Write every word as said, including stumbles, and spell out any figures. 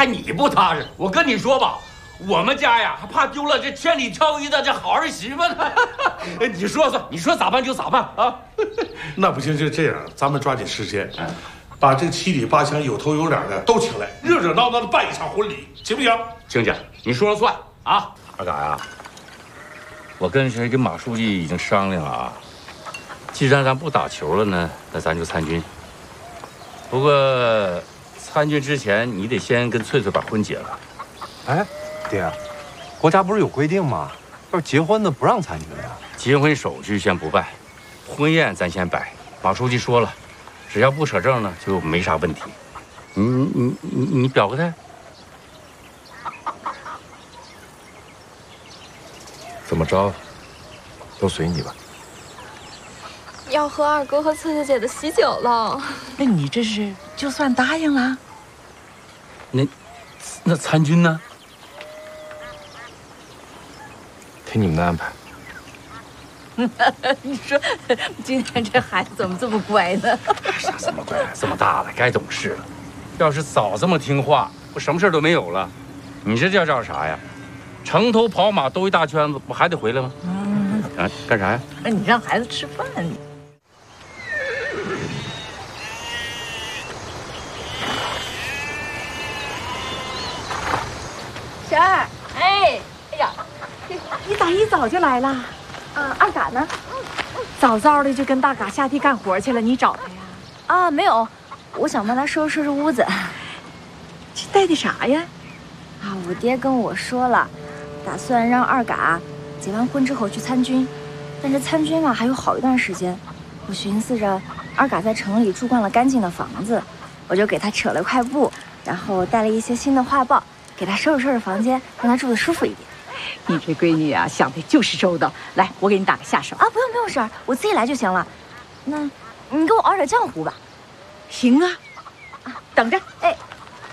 还你不踏实？我跟你说吧，我们家呀还怕丢了这千里挑一的这好儿媳妇呢。你说说，你说咋办就咋办啊？ 那不行，就这样，咱们抓紧时间，把这七里八乡有头有脸的都请来，热热闹闹的办一场婚礼，行不行？ 亲家，你说了算啊！二嘎呀，我跟谁跟马书记已经商量了啊。既然咱不打球了呢，那咱就参军。不过参军之前，你得先跟翠翠把婚结了。 哎，爹，国家不是有规定吗？要是结婚的不让参军呀。 结婚手续先不办，婚宴咱先摆。马书记说了，只要不扯证呢，就没啥问题。你你你你表个态。 怎么着，都随你吧。 要喝二哥和翠翠姐的喜酒了。 那你这是就算答应了？ 那那参军呢？ 听你们的安排。 你说今天这孩子怎么这么乖呢？ 啥这么乖？这么大了，该懂事了。要是早这么听话，我什么事都没有了。你这叫叫啥呀？城头跑马兜一大圈子，不还得回来吗？嗯，啊，干啥呀？ 那你让孩子吃饭你。 婶儿，哎，哎呀， 你咋一早就来了？ 啊，二嘎呢？ 早早的就跟大嘎下地干活去了，你找他呀？ 啊，没有，我想帮他收拾收拾屋子。 这带的啥呀？ 啊，我爹跟我说了，打算让二嘎结完婚之后去参军，但是参军嘛还有好一段时间。我寻思着，二嘎在城里住惯了干净的房子，我就给他扯了块布，然后带了一些新的画报，给他收拾收拾房间，让他住得舒服一点。 你这闺女啊，想的就是周到。来，我给你打个下手啊，不用不用，婶儿，我自己来就行了。那，你给我熬点浆糊吧。 行啊，啊，等着。 哎。